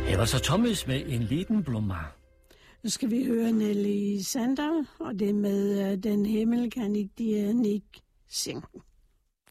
Her var så Thomas med en liten blommer. Nu skal vi høre Nelly Sander, og det med Den himmel kan ikke de ikke synge.